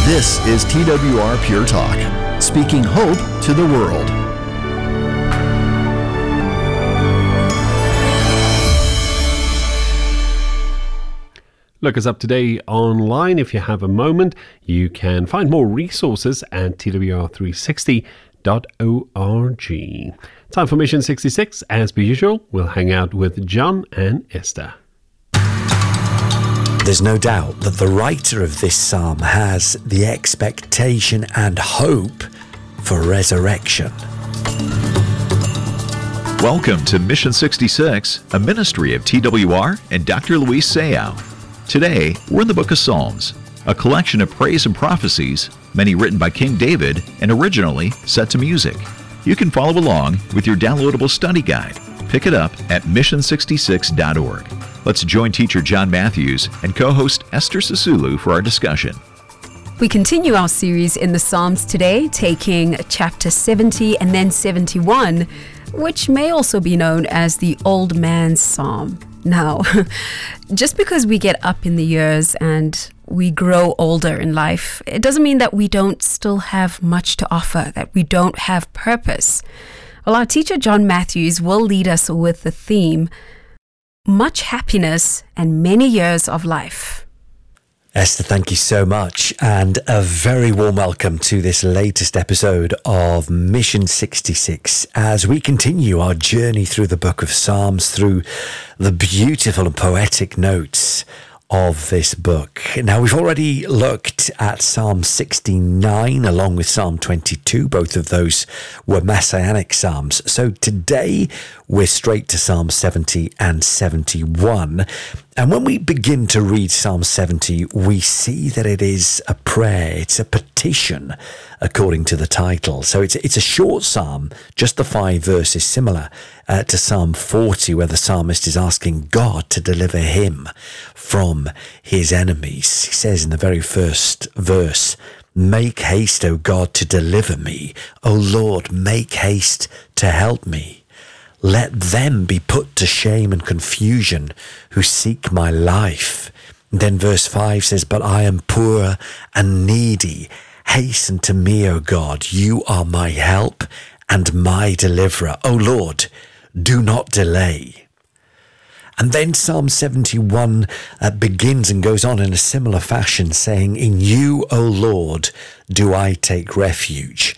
This is TWR Pure Talk, speaking hope to the world. Look us up today online. If you have a moment, you can find more resources at twr360.org. Time for Mission 66. As per usual, we'll hang out with John and Esther. There's no doubt that the writer of this psalm has the expectation and hope for resurrection. Welcome to Mission 66, a ministry of TWR and Dr. Luis Sayao. Today, we're in the book of Psalms, a collection of praise and prophecies, many written by King David and originally set to music. You can follow along with your downloadable study guide. Pick it up at mission66.org. Let's join teacher John Matthews and co-host Esther Sisulu for our discussion. We continue our series in the Psalms today, taking chapter 70 and then 71, which may also be known as the Old Man's Psalm. Now, just because we get up in the years and we grow older in life, it doesn't mean that we don't still have much to offer, that we don't have purpose. Well, our teacher John Matthews will lead us with the theme, much happiness and many years of life. Esther, thank you so much, and a very warm welcome to this latest episode of Mission 66 as we continue our journey through the book of Psalms, through the beautiful and poetic notes of this book. Now, we've already looked at Psalm 69 along with Psalm 22. Both of those were messianic psalms. So today we're straight to Psalm 70 and 71. And when we begin to read Psalm 70, we see that it is a prayer. It's a petition, according to the title. So it's a short psalm, just the 5 verses, similar to Psalm 40, where the psalmist is asking God to deliver him from his enemies. He says in the very first verse, "Make haste, O God, to deliver me. O Lord, make haste to help me. Let them be put to shame and confusion who seek my life." And then verse 5 says, "But I am poor and needy. Hasten to me, O God. You are my help and my deliverer. O Lord, do not delay." And then Psalm 71 begins and goes on in a similar fashion, saying, "In you, O Lord, do I take refuge.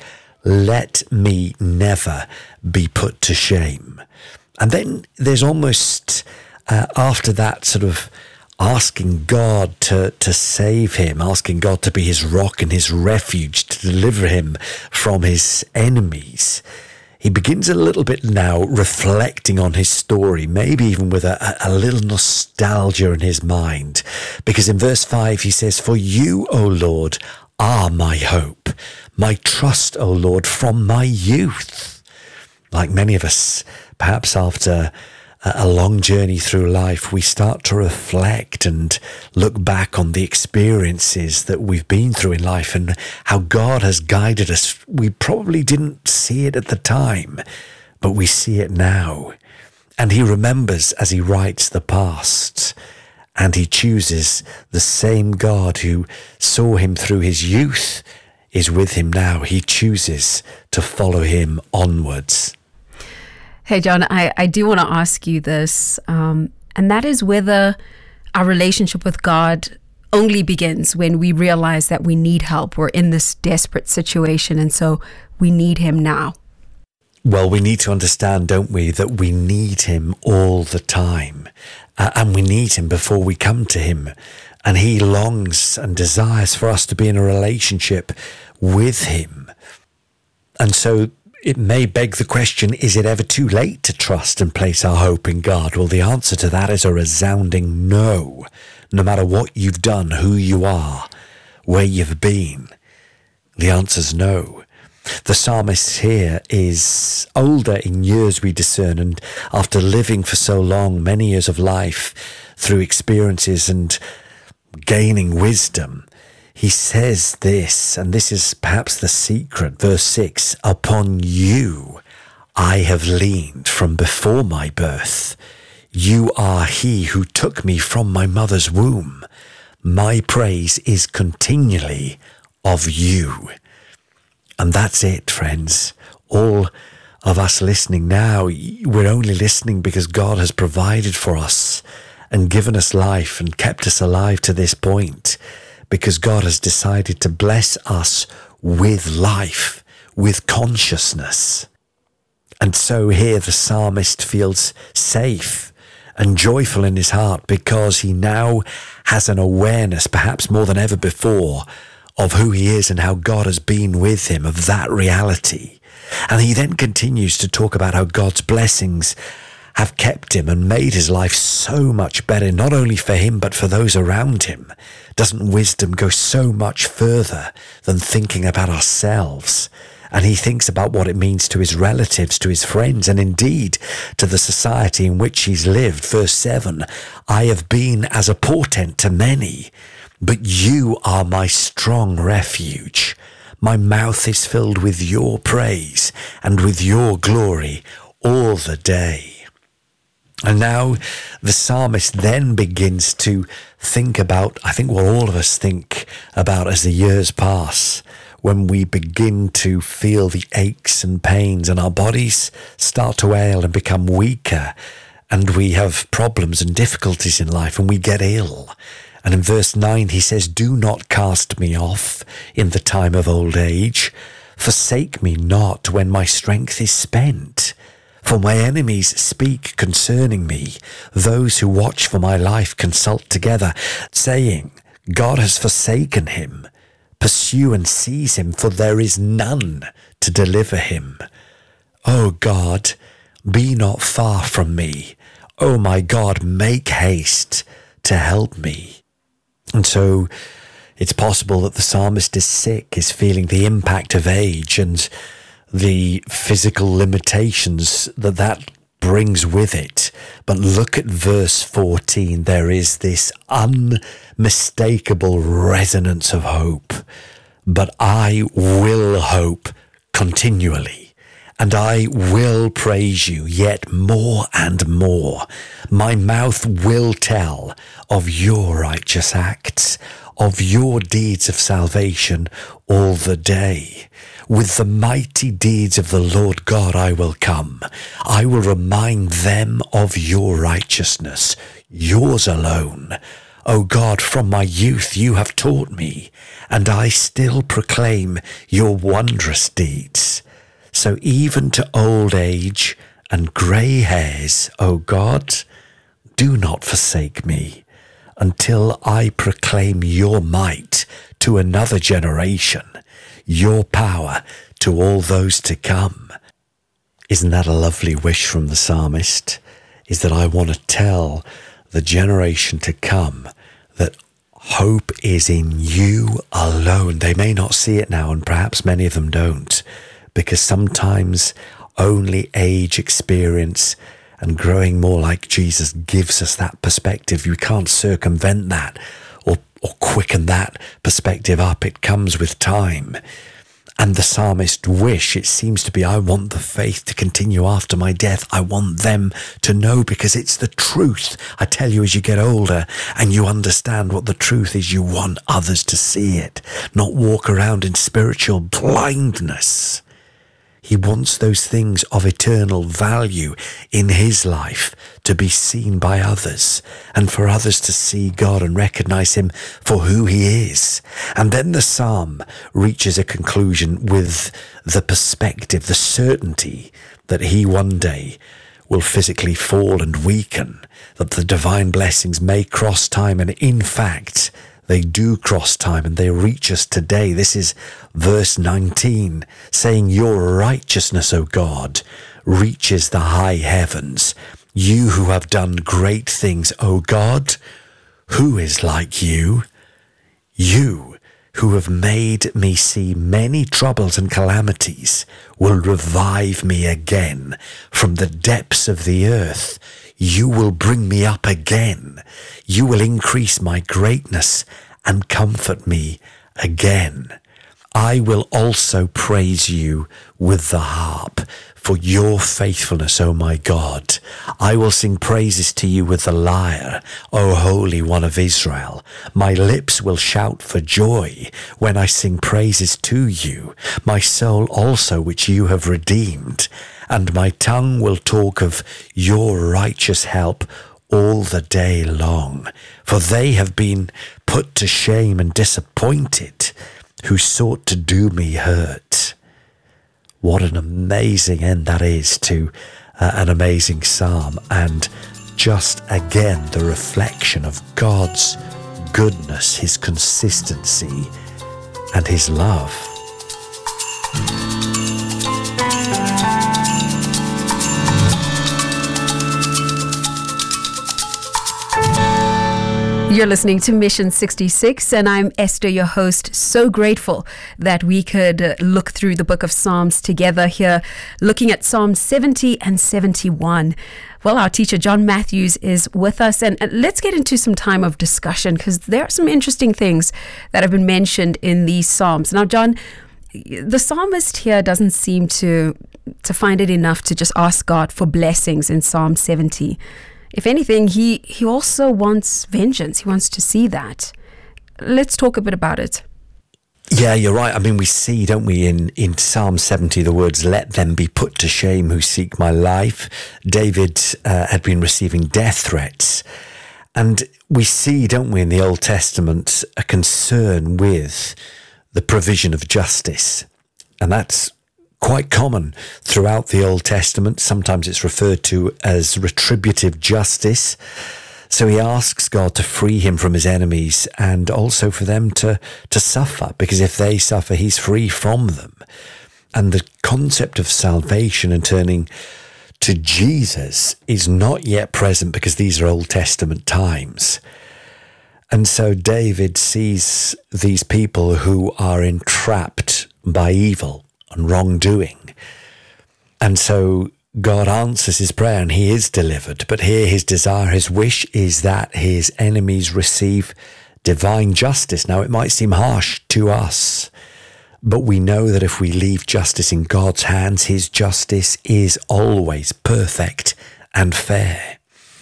Let me never be put to shame." And then there's almost, after that, sort of asking God to save him, asking God to be his rock and his refuge, to deliver him from his enemies. He begins a little bit now reflecting on his story, maybe even with a little nostalgia in his mind. Because in verse 5 he says, "For you, O Lord, are my hope, my trust, O Lord, from my youth." Like many of us, perhaps after a long journey through life, we start to reflect and look back on the experiences that we've been through in life and how God has guided us. We probably didn't see it at the time, but we see it now. And he remembers as he writes the past, and he chooses the same God who saw him through his youth is with him now. He chooses to follow him onwards. Hey, John, I do want to ask you this, and that is whether our relationship with God only begins when we realize that we need help. We're in this desperate situation, and so we need him now. Well, we need to understand, don't we, that we need him all the time, and we need him before we come to him. And he longs and desires for us to be in a relationship with him. And so it may beg the question, is it ever too late to trust and place our hope in God? Well, the answer to that is a resounding no. No matter what you've done, who you are, where you've been, the answer's no. The psalmist here is older in years, we discern, and after living for so long, many years of life, through experiences and gaining wisdom, he says this, and this is perhaps the secret, verse 6, "Upon you I have leaned from before my birth. You are he who took me from my mother's womb. My praise is continually of you. And that's it, friends. All of us listening now, we're only listening because God has provided for us and given us life and kept us alive to this point, because God has decided to bless us with life, with consciousness. And so here the psalmist feels safe and joyful in his heart because he now has an awareness, perhaps more than ever before, of who he is and how God has been with him, of that reality. And he then continues to talk about how God's blessings have kept him and made his life so much better, not only for him, but for those around him. Doesn't wisdom go so much further than thinking about ourselves? And he thinks about what it means to his relatives, to his friends, and indeed to the society in which he's lived. Verse 7, I have been as a portent to many, but you are my strong refuge. My mouth is filled with your praise and with your glory all the day. And now the psalmist then begins to think about, I think, what all of us think about as the years pass, when we begin to feel the aches and pains and our bodies start to ail and become weaker, and we have problems and difficulties in life and we get ill. And in verse 9 he says, do not cast me off in the time of old age. Forsake me not when my strength is spent. For my enemies speak concerning me. Those who watch for my life consult together, saying, God has forsaken him. Pursue and seize him, for there is none to deliver him. O God, be not far from me. O my God, make haste to help me. And so it's possible that the psalmist is sick, is feeling the impact of age and the physical limitations that brings with it. But look at verse 14. There is this unmistakable resonance of hope. But I will hope continually, and I will praise you yet more and more. My mouth will tell of your righteous acts, of your deeds of salvation all the day. With the mighty deeds of the Lord God I will come. I will remind them of your righteousness, yours alone. O God, from my youth you have taught me, and I still proclaim your wondrous deeds. So even to old age and grey hairs, O God, do not forsake me, until I proclaim your might to another generation, your power to all those to come. Isn't that a lovely wish from the psalmist? Is that I want to tell the generation to come that hope is in you alone. They may not see it now, and perhaps many of them don't, because sometimes only age, experience, and growing more like Jesus gives us that perspective. You can't circumvent that or quicken that perspective up. It comes with time. And the psalmist's wish, it seems to be, I want the faith to continue after my death. I want them to know, because it's the truth. I tell you, as you get older and you understand what the truth is, you want others to see it, not walk around in spiritual blindness. He wants those things of eternal value in his life to be seen by others, and for others to see God and recognize him for who he is. And then the psalm reaches a conclusion with the perspective, the certainty that he one day will physically fall and weaken, that the divine blessings may cross time, and in fact, they do cross time and they reach us today. This is verse 19, saying, your righteousness, O God, reaches the high heavens. You who have done great things, O God, who is like you? You who have made me see many troubles and calamities will revive me again from the depths of the earth. You will bring me up again. You will increase my greatness and comfort me again. I will also praise you with the harp for your faithfulness, O my God. I will sing praises to you with the lyre, O Holy One of Israel. My lips will shout for joy when I sing praises to you, my soul also which you have redeemed. And my tongue will talk of your righteous help all the day long. For they have been put to shame and disappointed, who sought to do me hurt. What an amazing end that is to an amazing psalm, and just again the reflection of God's goodness, his consistency, and his love. You're listening to Mission 66, and I'm Esther, your host. So grateful that we could look through the book of Psalms together here, looking at Psalms 70 and 71. Well, our teacher, John Matthews, is with us, and let's get into some time of discussion, because there are some interesting things that have been mentioned in these Psalms. Now, John, the psalmist here doesn't seem to find it enough to just ask God for blessings in Psalm 70. If anything, he also wants vengeance. He wants to see that. Let's talk a bit about it. Yeah, you're right. I mean, we see, don't we, in Psalm 70, the words, "Let them be put to shame who seek my life." David had been receiving death threats. And we see, don't we, in the Old Testament, a concern with the provision of justice. And that's quite common throughout the Old Testament. Sometimes it's referred to as retributive justice. So he asks God to free him from his enemies and also for them to suffer, because if they suffer, he's free from them. And the concept of salvation and turning to Jesus is not yet present, because these are Old Testament times. And so David sees these people who are entrapped by evil and wrongdoing. And so God answers his prayer and he is delivered. But here his desire, his wish is that his enemies receive divine justice. Now, it might seem harsh to us, but we know that if we leave justice in God's hands, his justice is always perfect and fair.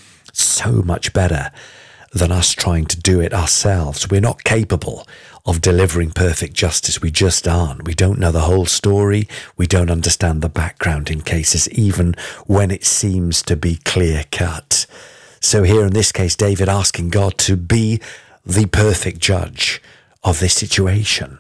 So much better than us trying to do it ourselves. We're not capable of delivering perfect justice. We just aren't. We don't know the whole story. We don't understand the background in cases, even when it seems to be clear cut. So here in this case, David asking God to be the perfect judge of this situation.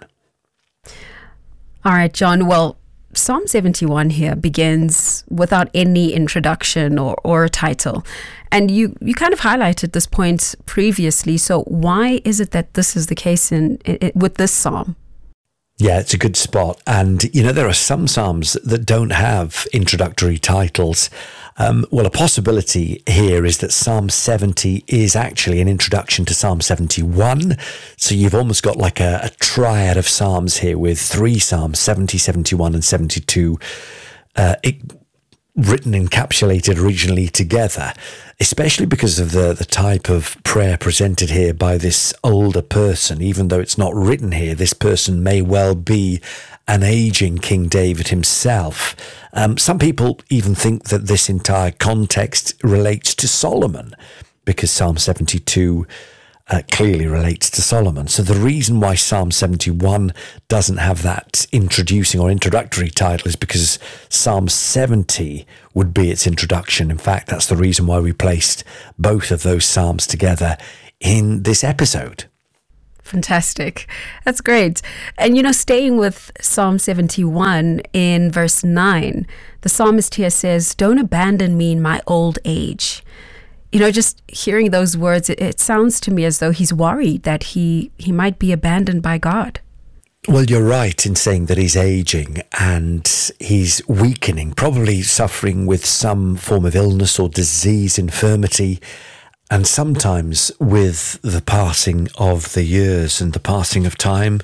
All right, John. Well, Psalm 71 here begins without any introduction or a title. And you kind of highlighted this point previously. So why is it that this is the case with this psalm? Yeah, it's a good spot. And, there are some psalms that don't have introductory titles. Well, a possibility here is that Psalm 70 is actually an introduction to Psalm 71. So you've almost got like a triad of psalms here with three psalms, 70, 71 and 72, written, encapsulated originally together, especially because of the type of prayer presented here by this older person. Even though it's not written here, this person may well be an aging King David himself. Some people even think that this entire context relates to Solomon, because Psalm 72 clearly relates to Solomon. So the reason why Psalm 71 doesn't have that introducing or introductory title is because Psalm 70 would be its introduction. In fact, that's the reason why we placed both of those psalms together in this episode. Fantastic. That's great. And, staying with Psalm 71 in verse 9, the psalmist here says, "Don't abandon me in my old age." Just hearing those words, it sounds to me as though he's worried that he might be abandoned by God. Well, you're right in saying that he's aging and he's weakening, probably suffering with some form of illness or disease, infirmity. And sometimes with the passing of the years and the passing of time,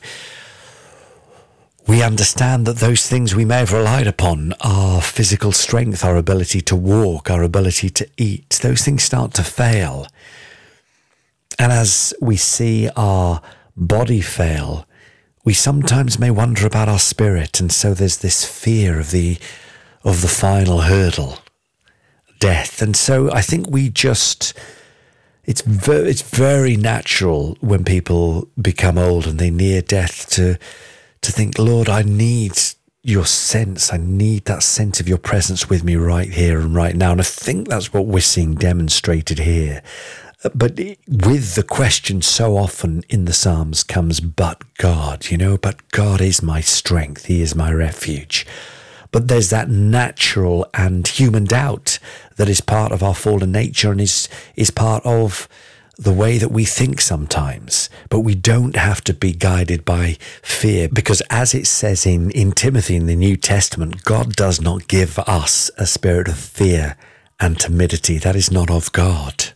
we understand that those things we may have relied upon, our physical strength, our ability to walk, our ability to eat, those things start to fail. And as we see our body fail, we sometimes may wonder about our spirit, and so there's this fear of the final hurdle, death. And so I think it's very natural when people become old and they near death to think, Lord, I need your sense. I need that sense of your presence with me right here and right now. And I think that's what we're seeing demonstrated here. But with the question so often in the Psalms comes, but God, but God is my strength. He is my refuge. But there's that natural and human doubt that is part of our fallen nature and is part of the way that we think sometimes. But we don't have to be guided by fear, because as it says in Timothy in the New Testament, God does not give us a spirit of fear and timidity. That is not of God.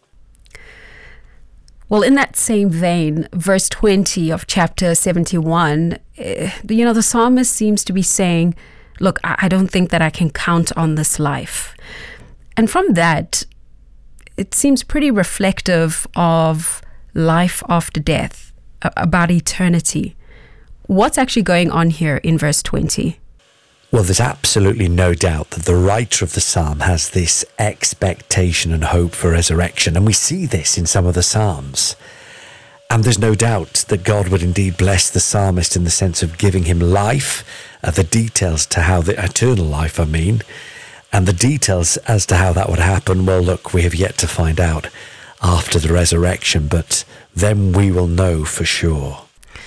Well, in that same vein, verse 20 of chapter 71, the psalmist seems to be saying, look, I don't think that I can count on this life. And from that, it seems pretty reflective of life after death, about eternity. What's actually going on here in verse 20? Well, there's absolutely no doubt that the writer of the psalm has this expectation and hope for resurrection. And we see this in some of the psalms. And there's no doubt that God would indeed bless the psalmist in the sense of giving him life, the details to how the eternal life, and the details as to how that would happen. Well, look, we have yet to find out after the resurrection, but then we will know for sure.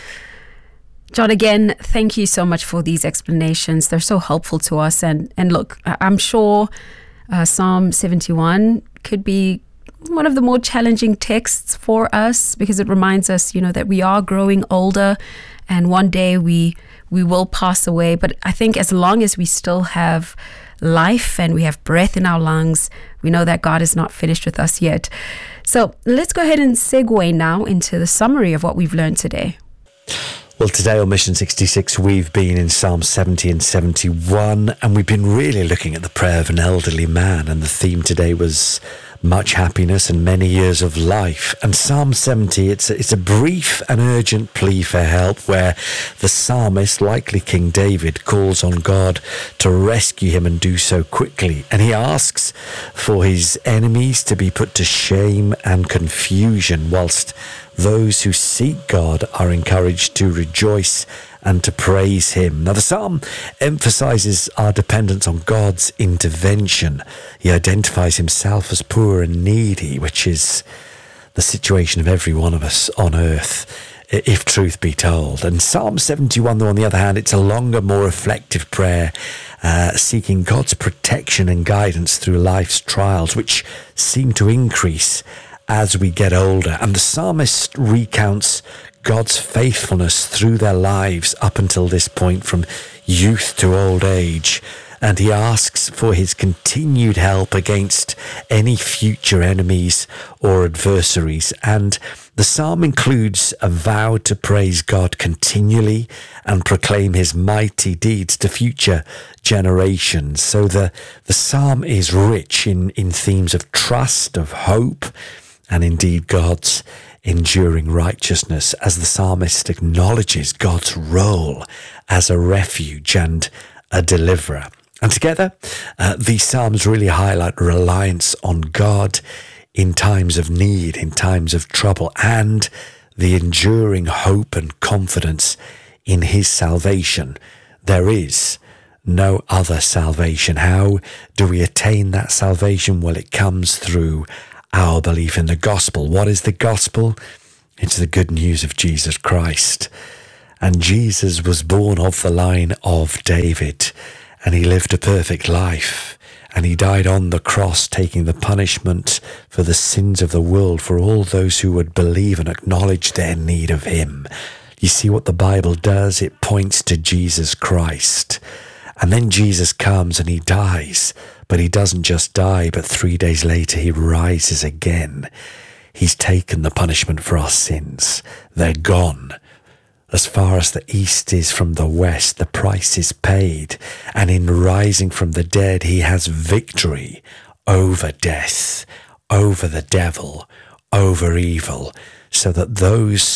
John, again, thank you so much for these explanations. They're so helpful to us. And look, I'm sure Psalm 71 could be one of the more challenging texts for us, because it reminds us, that we are growing older and one day we will pass away. But I think as long as we still have life and we have breath in our lungs, we know that God is not finished with us yet. So let's go ahead and segue now into the summary of what we've learned today. Well, today on Mission 66, we've been in Psalm 70 and 71, and we've been really looking at the prayer of an elderly man, and the theme today was much happiness and many years of life. And Psalm 70, it's a brief and urgent plea for help, where the psalmist, likely King David, calls on God to rescue him and do so quickly. And he asks for his enemies to be put to shame and confusion, whilst those who seek God are encouraged to rejoice and to praise him. Now, the psalm emphasizes our dependence on God's intervention. He identifies himself as poor and needy, which is the situation of every one of us on earth, if truth be told. And Psalm 71, though, on the other hand, it's a longer, more reflective prayer, seeking God's protection and guidance through life's trials, which seem to increase as we get older. And the psalmist recounts God's faithfulness through their lives up until this point, from youth to old age. And he asks for his continued help against any future enemies or adversaries. And the psalm includes a vow to praise God continually and proclaim his mighty deeds to future generations. So the psalm is rich in themes of trust, of hope, and indeed God's enduring righteousness, as the psalmist acknowledges God's role as a refuge and a deliverer. And together, these psalms really highlight reliance on God in times of need, in times of trouble, and the enduring hope and confidence in his salvation. There is no other salvation. How do we attain that salvation? Well, it comes through our belief in the gospel. What is the gospel? It's the good news of Jesus Christ. And Jesus was born of the line of David, and he lived a perfect life, and he died on the cross, taking the punishment for the sins of the world for all those who would believe and acknowledge their need of him. You see what the Bible does? It points to Jesus Christ. And then Jesus comes and he dies, but he doesn't just die, but 3 days later he rises again. He's taken the punishment for our sins. They're gone. As far as the east is from the west, the price is paid. And in rising from the dead, he has victory over death, over the devil, over evil, so that those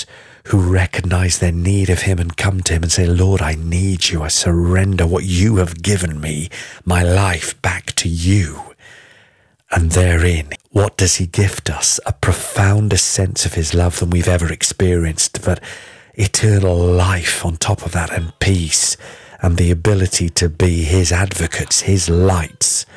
who recognize their need of him and come to him and say, Lord, I need you. I surrender what you have given me, my life, back to you. And therein, what does he gift us? A profounder sense of his love than we've ever experienced, but eternal life on top of that, and peace, and the ability to be his advocates, his lights,